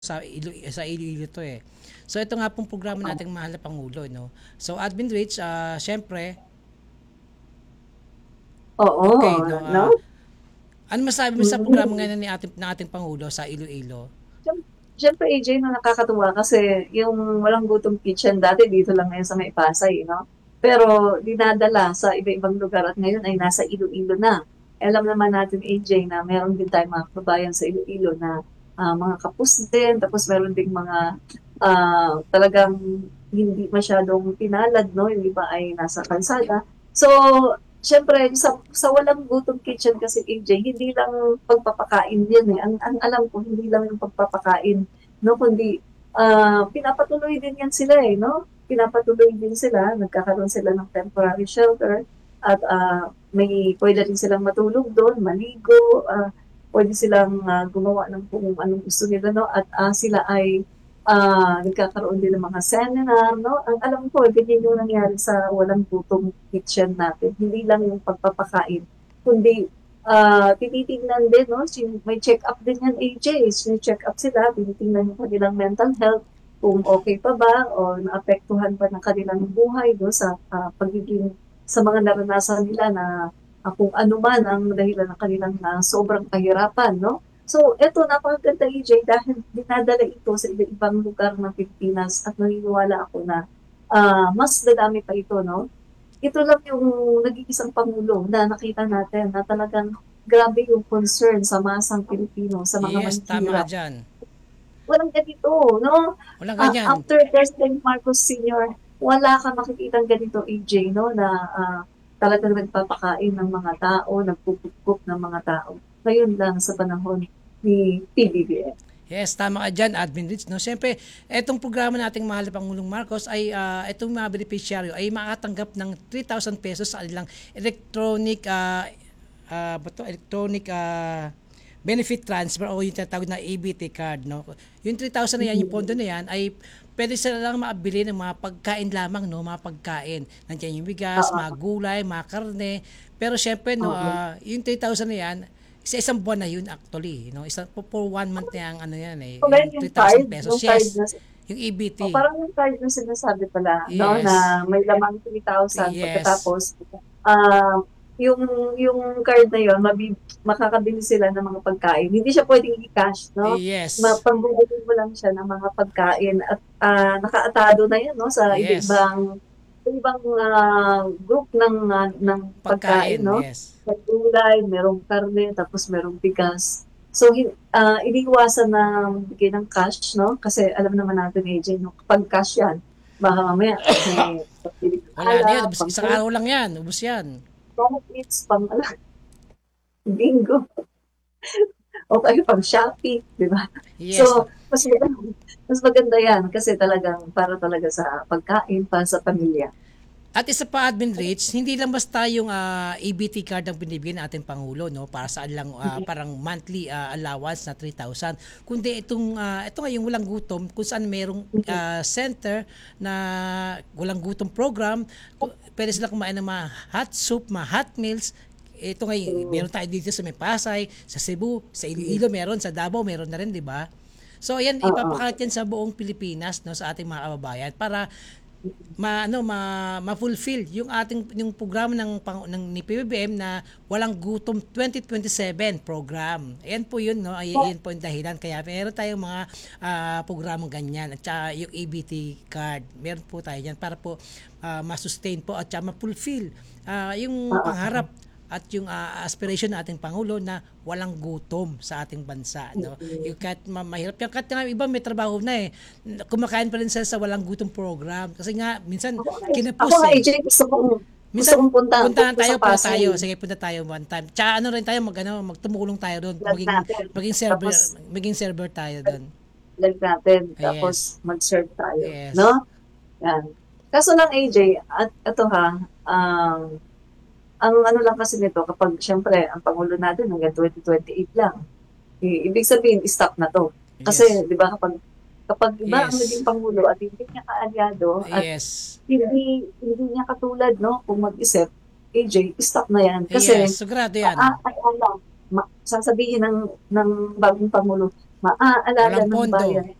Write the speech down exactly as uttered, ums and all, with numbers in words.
sa Ilo sa Iloilo 'to, eh. So ito nga pong programa nating mahal na Pangulo 'no. So Admin Rich, ah, siyempre Oo, okay 'no, no? ah, ano masabi mo sa programa Mm. ngayon ni ating ng ating Pangulo sa Iloilo? Siyem siyempre A J 'no, nakakatuwa kasi yung Walang Gutom Kitchen dati dito lang yan sa may Pasay 'no, pero dinadala sa iba-ibang lugar at ngayon ay nasa Iloilo na. Eh, alam naman natin A J na meron din tayong mga kababayan sa Iloilo na, ah, mga kapos din tapos meron ding mga, ah, talagang hindi masyadong pinalad 'no, yung iba ay nasa kalsada. So, siyempre sa sa Walang Gutom Kitchen kasi A J hindi lang pagpapakain yan, eh, ang ang alam ko hindi lang yung pagpapakain 'no, kundi, ah, pinapatuloy din yan sila, eh, 'no? Pinapatuloy din sila, nagkakaroon sila ng temporary shelter at, ah, may puwede rin silang matulog dun, maligo, ah, puwede silang, ah, gumawa ng kung anong gusto nila 'no at, ah, sila ay, ah, nagkakaroon din ng mga seminar 'no. Ang alam ko ganyan yung nangyari sa Walang Gutom Kitchen natin, hindi lang yung pagpapakain kundi, ah, tinitingnan din 'no, sin may check-up din yan A J, sine-check-up sila, tinitingnan yung kanilang mental health, kung okey pa ba o naapektuhan ba ng kanilang buhay 'no sa, ah, pagiging sa mga naranasan nila na, ah, kung ano man ang dahilan ng kanilang, ah, sobrang kahirapan 'no. So eto napakaganda A J dahil dinadala ito sa iba-ibang lugar ng Pilipinas at naniniwala ako na, ah, mas dadami pa ito 'no. Ito lang yung nag-iisang pangulo na nakita natin na talagang grabe yung concern sa masang Pilipino, sa mga Yes, tama ka mahihirap. diyan. Walang ganito 'no, Walang ah, ganyan. after President Marcos Senior wala kang makikitang ganito A J 'no na, ah, talagang nagpapakain ng mga tao, nagpupukpok ng mga tao. Ngayon lang sa panahon ni P B B M. Yes, tama ka diyan, Admin Rich 'no. Siyempre etong programa nating mahal na Pangulong Marcos ay, ah, itong mga benepisyaryo ay makakatanggap ng three thousand pesos sa kanilang electronic, ah, ah, ba 'to, electronic, ah, benefit transfer o yung tinatawag na E B T card 'no. Yung three thousand na yan, yung pondo Mm. na yan ay puwede sila lang makabili ng mga pagkain lamang 'no, mga pagkain. Nandiyan yung bigas, mga Oo, gulay, mga karne. Pero siyempre 'no, oo. ah, yung three thousand na yan, sa isang buwan na yun actually 'no, isang for for one month na ang ano yan, eh, So yung ngayon yung three thousand card, pesos. yung card Yes, na yung E B T. o parang yung card na sinasabi pala 'no, Yes. na may lamang three thousand Yes. pagkatapos, ah, yung yung card na yun mabi makakabili sila ng mga pagkain. Hindi siya puwedeng i-cash 'no, ma Yes. pambibili mo lang siya ng mga pagkain at, ah, nakaatado na yan 'no sa Yes. iba-ibang iba-ibang, ah, group ng, ah, ng pagkain Pagkain, 'no. yes. May gulay, merong karne, tapos merong bigas. So hin ah, iniiwasan na magbigay ng cash 'no, kasi alam naman natin A J 'no, kapag cash yan baka mamaya may pambili ng Wala na yun, alak, ubos isang pang-groceries, araw lang yan, ubos yan. pang ano, bingo o kaya pang-Shopee, 'di ba? Yes. So, mas maganda mas maganda yan kasi talagang para talaga sa pagkain, para sa pamilya. At isa pa, Admin Rich, hindi lang basta yung ah, E B T card ang binibigyan ng ating Pangulo no para sa lang ah, parang monthly ah, allowance na three thousand, kundi itong ah, ito nga yung walang gutom kung saan merong Mhm. ah, center na walang gutom program. Ku- pwede sila kumain ng mga hot soup, mga hot meals. Ito nga yung- So, meron tayo dito sa may Pasay, sa Cebu, sa mhm. Iloilo meron, sa Davao meron na rin, di ba? So ayan, Oo. ipapakalat yan sa buong Pilipinas no sa ating mga kababayan para ma ano ma ma-fulfill yung ating yung programa ng pang, ng ni P B B M na walang gutom twenty twenty-seven program. Ayan po yun no, ay So, ayan po yung dahilan kaya meron tayong mga ah, programang ganyan at saka yung A B T card. Meron po tayo yan para po ah, ma-sustain po at saka ma-fulfill ah, yung oo, oo. pangarap at yung ah, aspiration ng ating Pangulo na walang gutom sa ating bansa. No? Mm. Yung kahit ma- mahirap yan, kahit nga iba may trabaho na eh, kumakain pa rin sila sa walang gutom program. Kasi nga, minsan, Ako nga eh ako kinapos nga eh. A J gusto kong gusto Minsan, kong punta puntahan punta tayo, sa punta Pasay. tayo. Sige, punta tayo one time. Tsaka ano rin tayo, mag, ano, magtumulong tayo doon. Vlog Maging, natin. maging server, Tapos maging server tayo doon. vlog natin, Yes. tapos mag-serve tayo, Yes. 'no? Yan. Kaso lang A J, at ito ha, um, ang ano lang kasi nito kapag siyempre ang pangulo natin hanggang twenty twenty-eight lang. I ibig sabihin stop na 'to. Yes. Kasi 'di ba kapag kapag iba ang naging Yes. pangulo at hindi niya kaalyado at Yes. hindi hindi niya katulad 'no, kung mag-isip, A J, stop na 'yan. Yes. Kasi Sigurado ah, yan. ay alam, ma sasabihin ng ng bagong pangulo, maaalala Walang ng pondo. bayan